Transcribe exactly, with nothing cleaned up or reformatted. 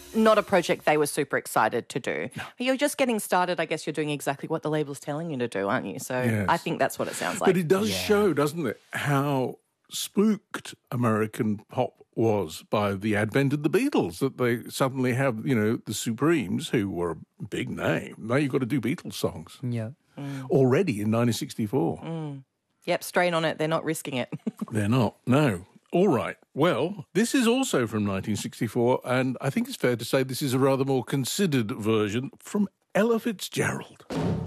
not a project they were super excited to do. No. You're just getting started. I guess you're doing exactly what the label's telling you to do, aren't you? So yes. I think that's what it sounds like. But it does yeah. show, doesn't it, how spooked American pop was by the advent of the Beatles, that they suddenly have, you know, the Supremes, who were a big name. Now you've got to do Beatles songs. Yeah. Mm. Already in nineteen sixty-four. Mm. Yep, strain on it. They're not risking it. They're not, no. All right. Well, this is also from nineteen sixty-four, and I think it's fair to say this is a rather more considered version from Ella Fitzgerald.